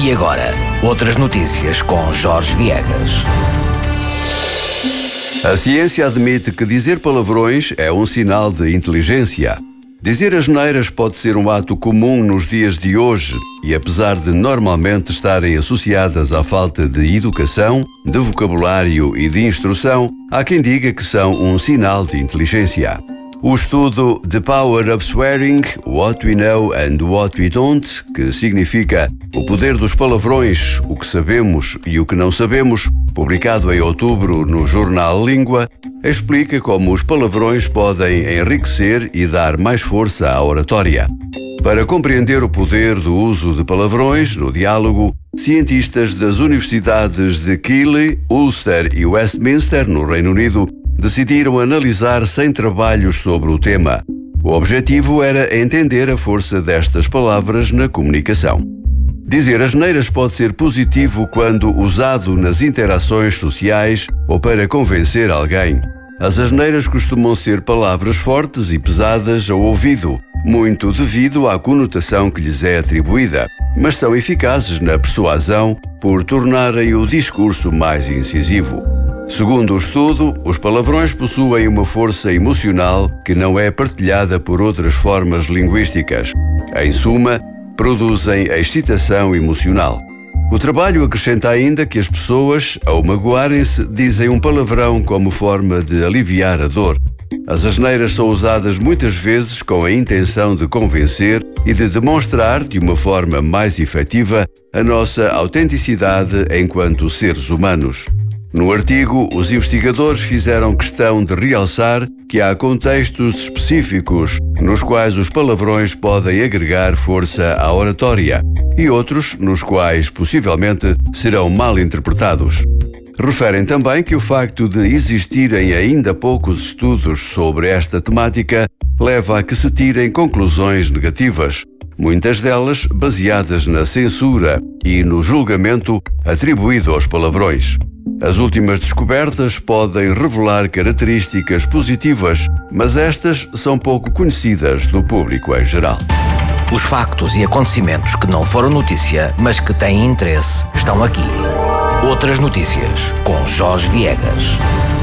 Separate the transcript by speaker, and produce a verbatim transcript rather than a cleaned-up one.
Speaker 1: E agora, outras notícias com Jorge Viegas.
Speaker 2: A ciência admite que dizer palavrões é um sinal de inteligência. Dizer asneiras pode ser um ato comum nos dias de hoje e, apesar de normalmente estarem associadas à falta de educação, de vocabulário e de instrução, há quem diga que são um sinal de inteligência. O estudo The Power of Swearing, What We Know and What We Don't, que significa o poder dos palavrões, o que sabemos e o que não sabemos, publicado em outubro no jornal Língua, explica como os palavrões podem enriquecer e dar mais força à oratória. Para compreender o poder do uso de palavrões no diálogo, cientistas das universidades de Keele, Ulster e Westminster, no Reino Unido, decidiram analisar cem trabalhos sobre o tema. O objetivo era entender a força destas palavras na comunicação. Dizer asneiras pode ser positivo quando usado nas interações sociais ou para convencer alguém. As asneiras costumam ser palavras fortes e pesadas ao ouvido, muito devido à conotação que lhes é atribuída, mas são eficazes na persuasão por tornarem o discurso mais incisivo. Segundo o estudo, os palavrões possuem uma força emocional que não é partilhada por outras formas linguísticas. Em suma, produzem excitação emocional. O trabalho acrescenta ainda que as pessoas, ao magoarem-se, dizem um palavrão como forma de aliviar a dor. As asneiras são usadas muitas vezes com a intenção de convencer e de demonstrar de uma forma mais efetiva a nossa autenticidade enquanto seres humanos. No artigo, os investigadores fizeram questão de realçar que há contextos específicos nos quais os palavrões podem agregar força à oratória e outros nos quais, possivelmente, serão mal interpretados. Referem também que o facto de existirem ainda poucos estudos sobre esta temática leva a que se tirem conclusões negativas, muitas delas baseadas na censura e no julgamento atribuído aos palavrões. As últimas descobertas podem revelar características positivas, mas estas são pouco conhecidas do público em geral.
Speaker 1: Os factos e acontecimentos que não foram notícia, mas que têm interesse, estão aqui. Outras notícias com Jorge Viegas.